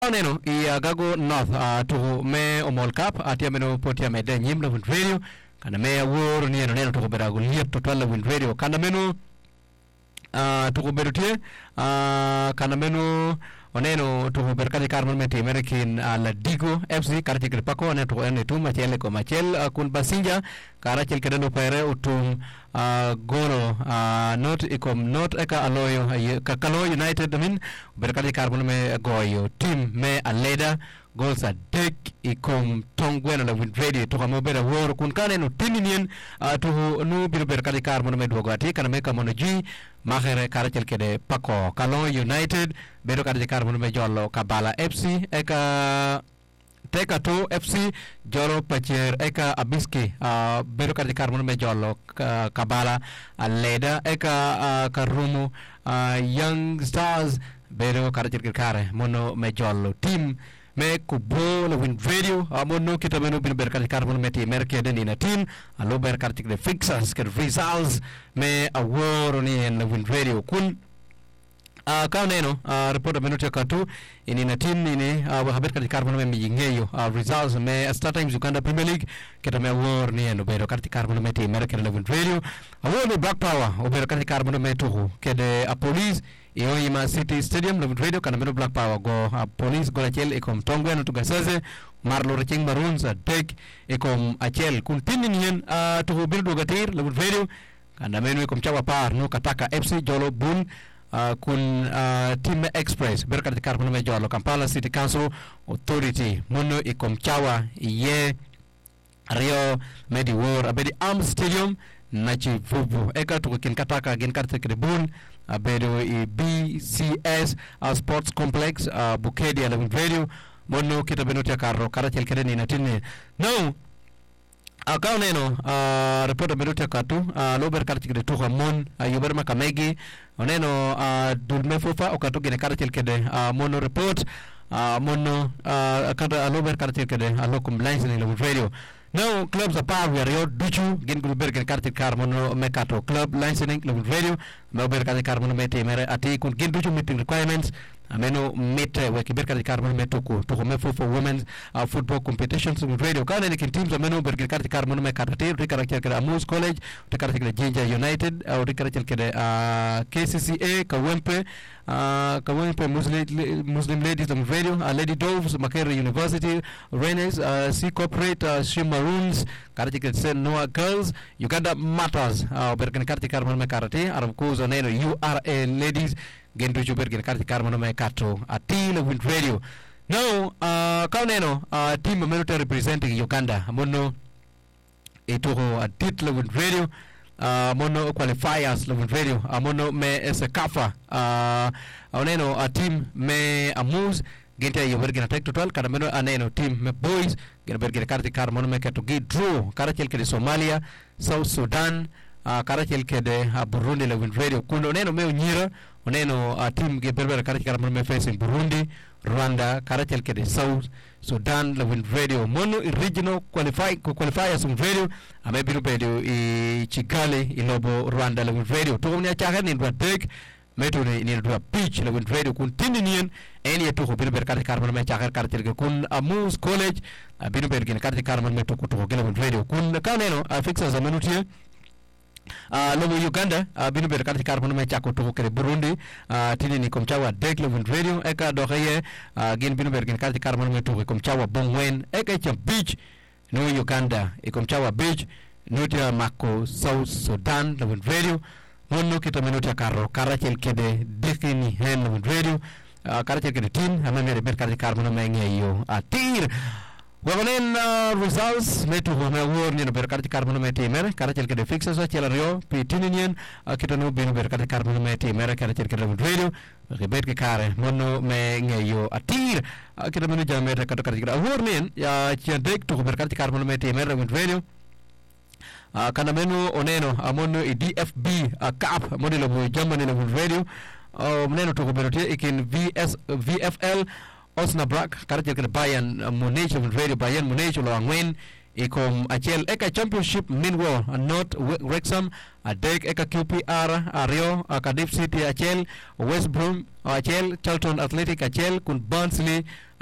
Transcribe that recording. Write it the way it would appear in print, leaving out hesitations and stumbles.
Neno I gago north to me omol cap atia meno potia me de nyim la wind radio kana me wor ni neno to berago liep to twala wind radio kana meno to berutie kana meno oneno to berkali karmon meti American la Digo FC karti kripako ne to ene tu machele ko machel kun basinja karachel kedelo pere utum goro not ikom not eka aloyo kakalo United min berkali karmon me goyo team me aleda goals a dek ikom tongwena la wind radio to kamo bera wor kun kane no tininen to no berkali karmon me dogati kana me kamono ji magere karachel kede pako kalo United bedo karti karmon me jollo kabala FC eka Teka to FC Joro Pacher eka Abiski bedo karti karmon me jollo kabala leda eka karumu Young Stars bedo karti kare mono me jollo team me kubo la wind radio mono kita meno bin berkati karmon meti merke den ina team alo berkati de fixers ke results me award ni en la wind radio kun kauneno report minuto katu inina team nini habari katika carbon me yingeyo results me start times Uganda Premier League kita me war ni eno bero katika carbon me te American Level Radio awoni Black Power obero katika carbon me tuhu kede a police Ima City Stadium Level Radio kana meno Black Power go police go achel ekom tongwe no tugasese marlo recheng maroons take ekom achel kuntini nien tuhu bildo gatir Level Radio kana meno ekom chawa par no kataka FC Jolo Bun kun Team Express berkat carbon me jolo Kampala City Council Authority mono ikom chawa ye Rio Medi War abedi Arm Stadium nachi vuvu eka tukin kataka gen karte krebun abedo I BCS Sports Complex Bukedi ala video mono kita benotia karro karachel kedeni natine no akauneno report berutia katu lober karti kede tuha mon yuber makamegi oneno dulme fufa okatu gene karti kede mono report mono kada lober karti kede alokum lines ni level radio no clubs apart we are duchu gen gulber gen karti kar mono mekato club licensing level radio lober karti kar mono mete mere ati kun gen duchu meeting requirements ameno mete weki berkati carbon metoko to me for women's football competitions with radio kana ni teams ameno berkati carbon me katati rikarakter kede Amus College rikarakter kede Jinja United au rikarakter kede KCCA Kawempe Muslim Ladies of Radio Lady Doves Makere University Renes C Corporate Shimaroons karatikede Sen Noah Girls Uganda Matters berkati carbon me karate arab kuzo neno URA Ladies Gendu Juber gen karti karmano me kato ati la wind radio no kauneno team military representing Uganda mono etoho atit la wind radio mono qualifiers la wind radio mono me esekafa oneno team me Amus gente yober gen attack total kada meno aneno team me boys gen bergen karti karmano me kato gi draw karachel ke Somalia South Sudan karachel ke de Burundi la wind radio kuno neno me nyira oneno team ge berber karati karamo me facing Burundi Rwanda karachel ke de South Sudan la wind radio mono regional qualifiers on radio ame biru radio I Kigali ilobo Rwanda la wind radio to nya chaga ni ndwa tek meto ni ndwa pitch la wind radio kun tininian eni to ko berber karati karamo me chaga karachel ke kun Amus College biru bergen karati karamo me to ko la wind radio kun kaneno fixers amenutie lobo Uganda binu ber karti carbon me chako to kere Burundi tini ni komchawa dek level radio eka dohaye gen binu ber gen karti carbon me to komchawa bongwen eka cham beach no Uganda komchawa beach no tia mako South Sudan level radio mono kita menutia karo karachel kede dekini hen level radio karachel kede tin amame ber karti carbon me ngeyo atir Wagonen results metu home war ni berkati carbon meti mer karachel ke fixes so chela rio pitinien kita no binu berkati carbon meti mer karachel ke radio rebet ke kare mono me ngeyo atir kita menu jamete kato karachel war ni ya chendek to berkati carbon meti mer radio kana menu oneno amono DFB cup modelo bo jamani le radio oneno to berotie ikin VFL Osnabrück karachel ke Bayern Munich radio Bayern Munich lo angwen ikom achiel eka championship Minwell North Wrexham adek eka QPR ario Cardiff City achiel West Brom achiel Charlton Athletic achiel kun Barnsley